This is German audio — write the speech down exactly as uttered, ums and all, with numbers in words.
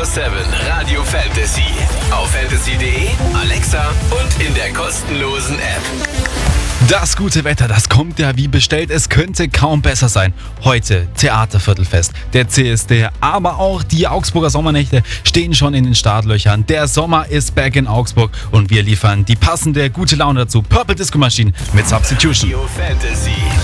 sieben Radio Fantasy. Auf fantasy punkt de, Alexa und in der kostenlosen App. Das gute Wetter, das kommt ja wie bestellt. Es könnte kaum besser sein. Heute Theaterviertelfest, der C S D, aber auch die Augsburger Sommernächte stehen schon in den Startlöchern. Der Sommer ist back in Augsburg und wir liefern die passende gute Laune dazu. Purple Disco Machine mit Substitution. Radio Fantasy.